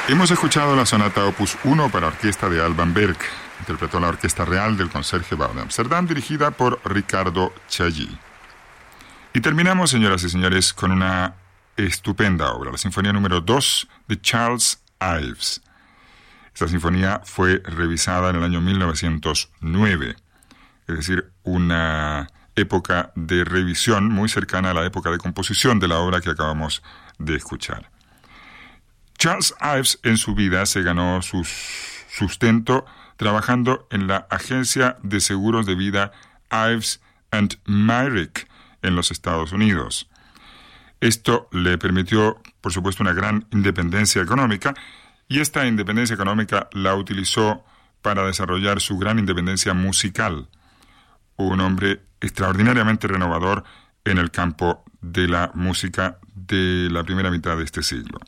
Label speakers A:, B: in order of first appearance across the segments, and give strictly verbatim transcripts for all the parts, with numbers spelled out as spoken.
A: Hemos escuchado la sonata opus uno para orquesta de Alban Berg. Interpretó la Orquesta Real del Conserjeval de Amsterdam, dirigida por Ricardo Chailly. Y terminamos, señoras y señores, con una estupenda obra, la Sinfonía número dos de Charles Ives. Esta sinfonía fue revisada en el año mil novecientos nueve, es decir, una época de revisión muy cercana a la época de composición de la obra que acabamos de escuchar. Charles Ives en su vida se ganó su sustento trabajando en la agencia de seguros de vida Ives and Myrick en los Estados Unidos. Esto le permitió, por supuesto, una gran independencia económica, y esta independencia económica la utilizó para desarrollar su gran independencia musical. Un hombre extraordinariamente renovador en el campo de la música de la primera mitad de este siglo.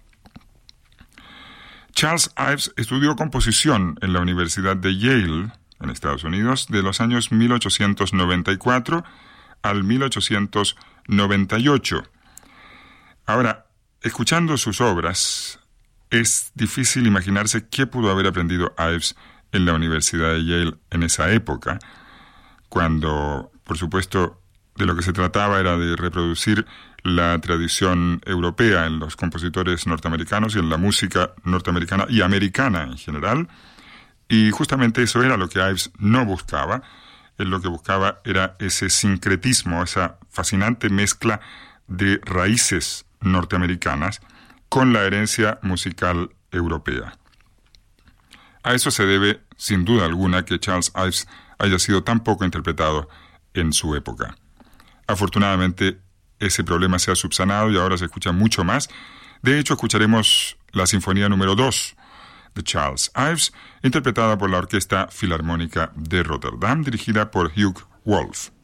A: Charles Ives estudió composición en la Universidad de Yale, en Estados Unidos, de los años mil ochocientos noventa y cuatro al mil ochocientos noventa y ocho. Ahora, escuchando sus obras, es difícil imaginarse qué pudo haber aprendido Ives en la Universidad de Yale en esa época, cuando, por supuesto, de lo que se trataba era de reproducir la tradición europea en los compositores norteamericanos y en la música norteamericana y americana en general, y justamente eso era lo que Ives no buscaba. Él lo que buscaba era ese sincretismo, esa fascinante mezcla de raíces norteamericanas con la herencia musical europea. A eso se debe, sin duda alguna, que Charles Ives haya sido tan poco interpretado en su época. Afortunadamente, ese problema se ha subsanado y ahora se escucha mucho más. De hecho, escucharemos la Sinfonía número dos de Charles Ives, interpretada por la Orquesta Filarmónica de Rotterdam, dirigida por Hugh Wolf.